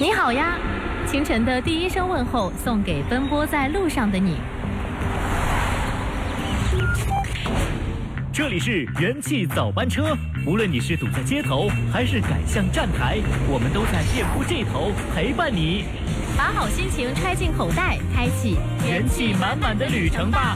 你好呀，清晨的第一声问候送给奔波在路上的你。 这里是元气早班车，无论你是堵在街头还是赶向站台，我们都在店铺这头陪伴你。 把好心情揣进口袋，开启元气满满的旅程吧。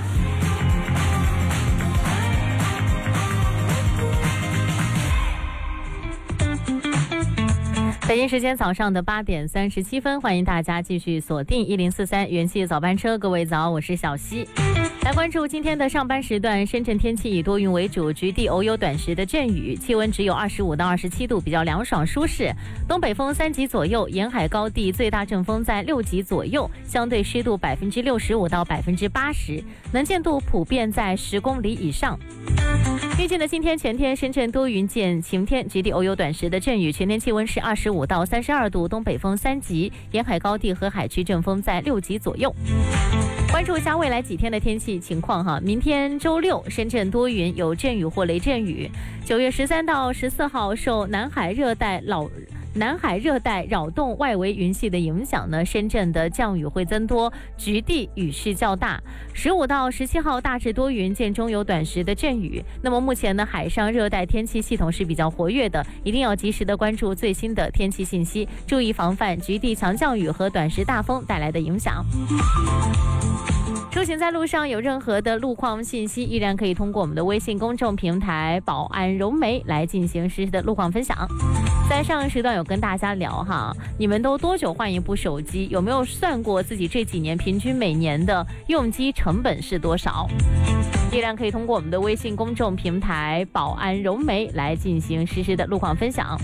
北京时间早上的8点37分，欢迎大家继续锁定1043元气早班车。各位早，我是小溪。来关注今天的上班时段，深圳天气以多云为主，局地偶有短时的阵雨，气温只有25到27度，比较凉爽舒适。东北风3级左右，沿海高地最大阵风在6级左右，相对湿度65%到80%，能见度普遍在10公里以上。预计的今天全天深圳多云见晴天，局地偶有短时的阵雨，全天气温是25到32度，东北风3级，沿海高地和海区阵风在6级左右。关注一下未来几天的天气情况哈，明天周六深圳多云，有阵雨或雷阵雨。9月13到14号受南海热带扰动外围云系的影响呢，深圳的降雨会增多，局地雨势较大。15到17号大致多云，间中有短时的阵雨。那么目前呢，海上热带天气系统是比较活跃的，一定要及时的关注最新的天气信息，注意防范局地强降雨和短时大风带来的影响。出行在路上有任何的路况信息，依然可以通过我们的微信公众平台宝安融媒来进行实时的路况分享。在上个时段有跟大家聊哈，你们都多久换一部手机？有没有算过自己这几年平均每年的用机成本是多少？依然可以通过我们的微信公众平台宝安融媒来进行实时的路况分享。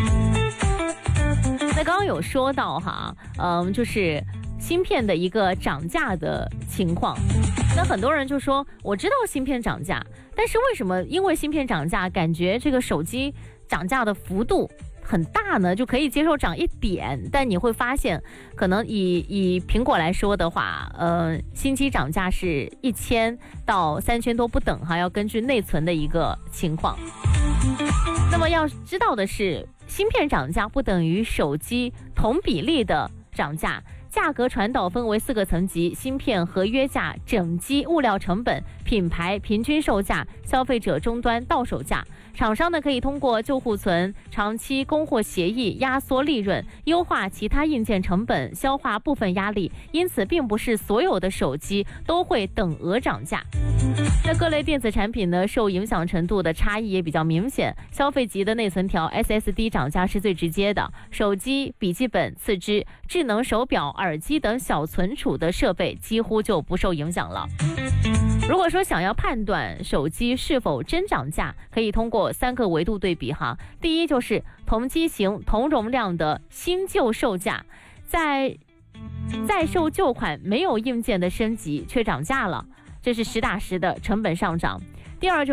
那刚刚有说到哈，就是芯片的一个涨价的情况，那很多人就说我知道芯片涨价，但是为什么因为芯片涨价，感觉这个手机涨价的幅度很大呢？就可以接受涨一点，但你会发现，可能以苹果来说的话，新机涨价是1000到3000多不等哈，要根据内存的一个情况。那么要知道的是，芯片涨价不等于手机同比例的涨价。价格传导分为4个层级：芯片合约价、整机物料成本、品牌平均售价、消费者终端到手价。厂商呢可以通过旧库存、长期供货协议压缩利润，优化其他硬件成本，消化部分压力。因此，并不是所有的手机都会等额涨价。那各类电子产品呢，受影响程度的差异也比较明显。消费级的内存条 SSD 涨价是最直接的，手机、笔记本次之，智能手表、耳机等小存储的设备几乎就不受影响了。如果说想要判断手机是否真涨价，可以通过3个维度对比哈。第一就是同机型、同容量的新旧售价，在售旧款没有硬件的升级却涨价了，这是实打实的成本上涨。第二